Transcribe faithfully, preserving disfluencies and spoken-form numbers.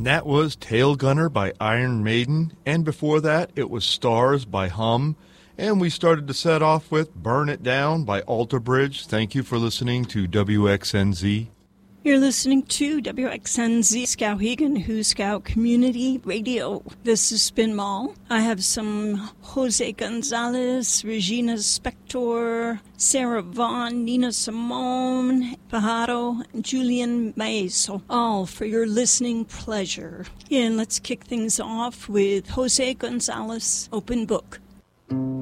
And that was Tail Gunner by Iron Maiden, and before that it was Stars by Hum, and we started to set off with Burn It Down by Alter Bridge. Thank you for listening to W X N Z. You're listening to W X N Z Skowhegan, Who Scout Community Radio. This is Spin Mall. I have some Jose Gonzalez, Regina Spector, Sarah Vaughan, Nina Simone, Fajardo, and Julian Maeso, all for your listening pleasure. And let's kick things off with Jose Gonzalez, Open Book.